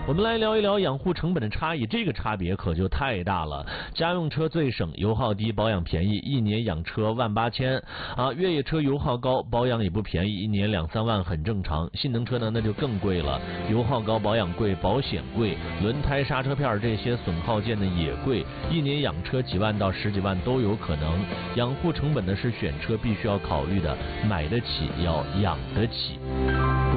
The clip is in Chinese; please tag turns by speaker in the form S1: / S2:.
S1: 我们来聊一聊养护成本的差异，这个差别可就太大了。家用车最省，油耗低，保养便宜，一年养车18000啊。越野车油耗高，保养也不便宜，一年2、3万很正常。性能车呢，那就更贵了，油耗高，保养贵，保险贵，轮胎、刹车片这些损耗件呢也贵，一年养车几万到10几万都有可能。养护成本呢是选车必须要考虑的，买得起要养得起。